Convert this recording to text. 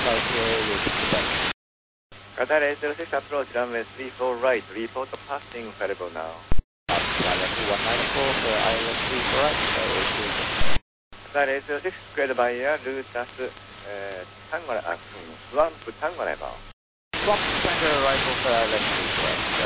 about your feedback. Qatar 806 approach runway 34 right, report passing variable now. Yahoo 194 for ILS 34 right, Qatar 806 squared by air, route as Tango, Swamp Tango level. Swamp Tango arrival for ILS 34 right.